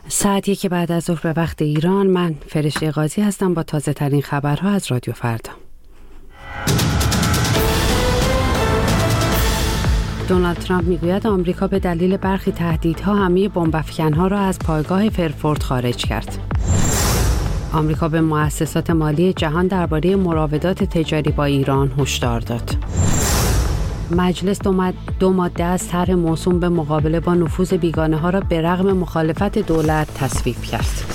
ساعت 1 بعد از ظهر به وقت ایران. من فرشته قاضی هستم با تازه ترین خبرها از رادیو فردا. دونالد ترامپ میگوید آمریکا به دلیل برخی تهدیدها همه بمب‌افکن‌ها را از پایگاه فرفورد خارج کرد. آمریکا به مؤسسات مالی جهان درباره مراودات تجاری با ایران هشدار داد. مجلس دو ماده از طرح موسوم به مقابله با نفوذ بیگانه‌ها را به رغم مخالفت دولت تصویب کرد.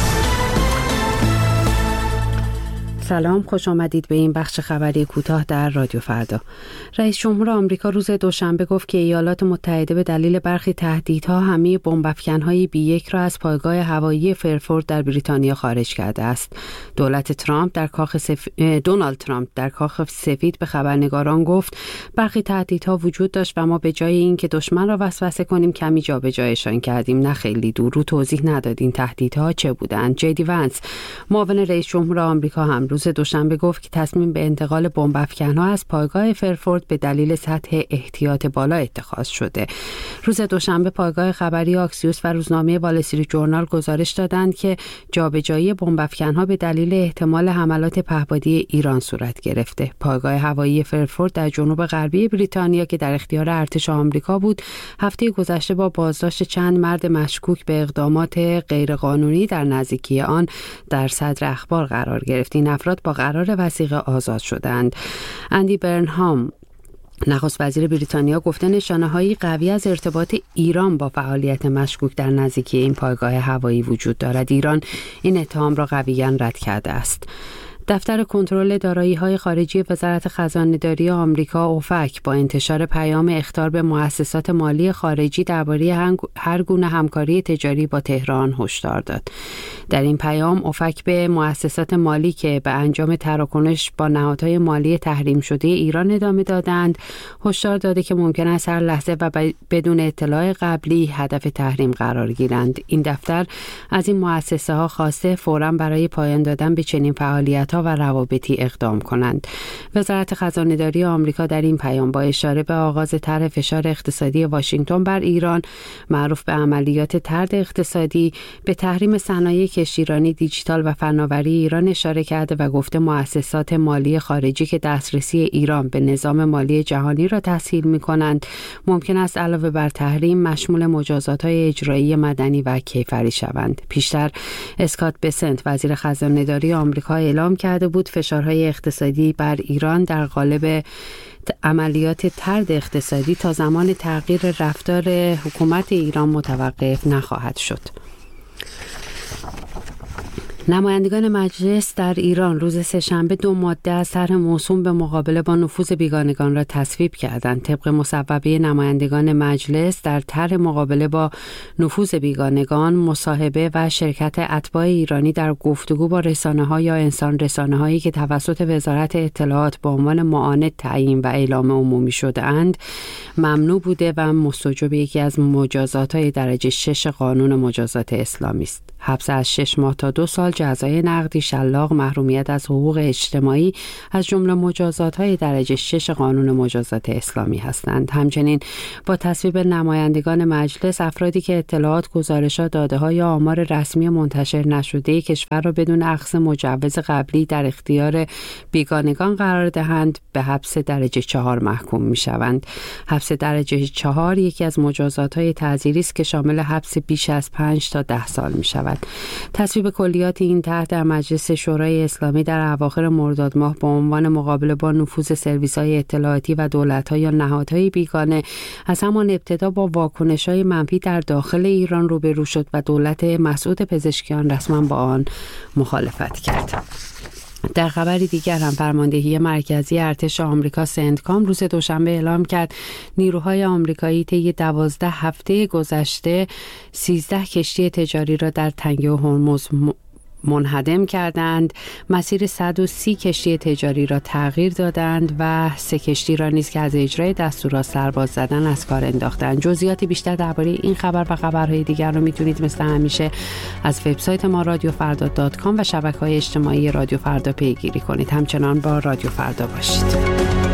سلام، خوش آمدید به این بخش خبری کوتاه در رادیو فردا. رئیس جمهور آمریکا روز دوشنبه گفت که ایالات متحده به دلیل برخی تهدیدها همه بمب‌افکن‌های B1 را از پایگاه هوایی فرفورد در بریتانیا خارج کرده است. دونالد ترامپ در کاخ سفید به خبرنگاران گفت برخی تهدیدها وجود داشت و ما به جای اینکه دشمن را وسوسه کنیم کمی جابجایشان کردیم. نه خیلی دور رو توضیح نداد این تهدیدها چه بودند. جدی ونس، معاون رئیس جمهور آمریکا، هم روز دوشنبه گفت که تصمیم به انتقال بمب‌افکن‌ها از پایگاه فرفورد به دلیل سطح احتیاط بالا اتخاذ شده. روز دوشنبه پایگاه خبری آکسیوس و روزنامه وال استریت جورنال گزارش دادند که جابجایی بمب‌افکن‌ها به دلیل احتمال حملات پهپادی ایران صورت گرفته. پایگاه هوایی فرفورد در جنوب غربی بریتانیا که در اختیار ارتش آمریکا بود، هفته گذشته با بازداشت چند مرد مشکوک به اقدامات غیرقانونی در نزدیکی آن در صدر اخبار قرار گرفت. این افراد با قرار وثیقه آزاد شدند. اندی برنهام، نخست وزیر بریتانیا، گفته نشانه‌های قوی از ارتباط ایران با فعالیت مشکوک در نزدیکی این پایگاه هوایی وجود دارد. ایران این اتهام را قویاً رد کرده است. دفتر کنترل دارایی‌های خارجی وزارت خزانه‌داری آمریکا اوفک با انتشار پیام اخطار به مؤسسات مالی خارجی درباره هر گونه همکاری تجاری با تهران هشدار داد. در این پیام اوفک به مؤسسات مالی که به انجام تراکنش با نهادهای مالی تحریم شده ایران ادامه دادند هشدار داده که ممکن است هر لحظه و بدون اطلاع قبلی هدف تحریم قرار گیرند. این دفتر از این مؤسسه‌ها خواسته فوراً برای پایان دادن به چنین فعالیت‌ها و روابطی اقدام کنند. وزارت خزانه‌داری آمریکا در این پیام با اشاره به آغاز طرح فشار اقتصادی واشنگتن بر ایران معروف به عملیات طرد اقتصادی به تحریم صنایع کشتیرانی، دیجیتال و فناوری ایران اشاره کرده و گفته مؤسسات مالی خارجی که دسترسی ایران به نظام مالی جهانی را تسهیل می‌کنند ممکن است علاوه بر تحریم مشمول مجازات‌های اجرایی مدنی و کیفری شوند. پیشتر اسکات بسنت وزیر خزانه‌داری آمریکا اعلام کرده بود فشارهای اقتصادی بر ایران در قالب عملیات طرد اقتصادی تا زمان تغییر رفتار حکومت ایران متوقف نخواهد شد. نمایندگان مجلس در ایران روز سه‌شنبه 2 ماده از طرح موسوم به مقابله با نفوذ بیگانگان را تصویب کردند. طبق مصوبه نمایندگان مجلس در طرح مقابله با نفوذ بیگانگان، مصاحبه و شرکت اتباع ایرانی در گفتگو با رسانه‌ها یا انسان رسانه‌هایی که توسط وزارت اطلاعات به عنوان معاند تعیین و اعلام عمومی شده‌اند ممنوع بوده و مستوجب یکی از مجازات‌های درجه 6 قانون مجازات اسلامی است. حبس از 6 ماه تا 2 سال، جزای نقدی شلاق، محرومیت از حقوق اجتماعی از جمله مجازات‌های درجه 6 قانون مجازات اسلامی هستند. همچنین با تصویب نمایندگان مجلس افرادی که اطلاعات، گزارشات، داده‌ها یا آمار رسمی منتشر نشده کشور را بدون اخذ مجوز قبلی در اختیار بیگانگان قرار دهند به حبس درجه 4 محکوم می‌شوند. حبس درجه 4 یکی از مجازات‌های تعزیری است که شامل حبس بیش از 5 تا 10 سال می‌شود. تصویب کلیات این طرح در مجلس شورای اسلامی در اواخر مرداد ماه به عنوان مقابله با نفوذ سرویس‌های اطلاعاتی و دولت‌ها یا نهادهای بیگانه از همان ابتدا با واکنش‌های منفی در داخل ایران روبرو شد و دولت مسعود پزشکیان رسما با آن مخالفت کرد. در خبری دیگر هم فرماندهی مرکزی ارتش آمریکا سنتکام روز دوشنبه اعلام کرد نیروهای آمریکایی طی 12 هفته گذشته 13 کشتی تجاری را در تنگه هرمز منهدم کردند، مسیر 130 کشتی تجاری را تغییر دادند و 3 کشتی را نیز که از اجرای دستورات سرباز زدن از کار انداختند. جزئیات بیشتر درباره این خبر و خبرهای دیگر رو میتونید مثل همیشه از وبسایت ما radiofrda.com و شبکه‌های اجتماعی رادیو فردا پیگیری کنید. همچنان با رادیو فردا باشید.